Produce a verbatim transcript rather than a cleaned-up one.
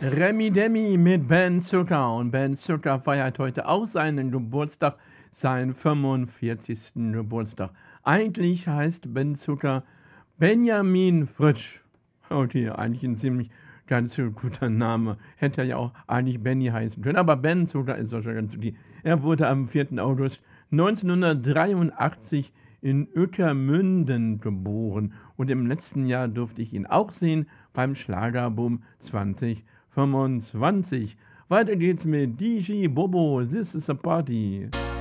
Remi Demi mit Ben Zucker und Ben Zucker feiert heute auch seinen Geburtstag, seinen fünfundvierzigsten Geburtstag. Eigentlich heißt Ben Zucker Benjamin Fritsch. Okay, eigentlich ein ziemlich ganz guter Name. Hätte ja auch eigentlich Benny heißen können, aber Ben Zucker ist doch schon ganz okay. Er wurde am vierten August neunzehnhundertdreiundachtzig in Ueckermünden geboren und im letzten Jahr durfte ich ihn auch sehen beim Schlagerboom zwanzig fünfundzwanzig. Weiter geht's mit D J Bobo, This is a Party.